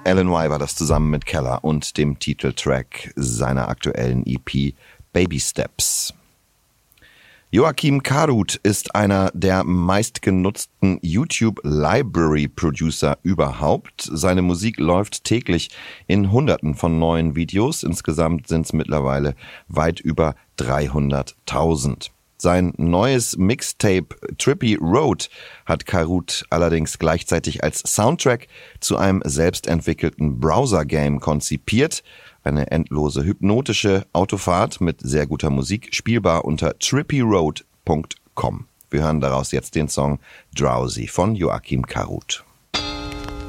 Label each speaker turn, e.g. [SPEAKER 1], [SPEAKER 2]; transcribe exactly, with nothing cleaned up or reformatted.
[SPEAKER 1] Alan Y. war das zusammen mit Keller und dem Titeltrack seiner aktuellen E P Baby Steps. Joachim Karut ist einer der meistgenutzten YouTube-Library-Producer überhaupt. Seine Musik läuft täglich in Hunderten von neuen Videos. Insgesamt sind es mittlerweile weit über dreihunderttausend. Sein neues Mixtape Trippy Road hat Karut allerdings gleichzeitig als Soundtrack zu einem selbstentwickelten Browser-Game konzipiert. Eine endlose hypnotische Autofahrt mit sehr guter Musik, spielbar unter trippy road punkt com. Wir hören daraus jetzt den Song Drowsy von Joachim Karut.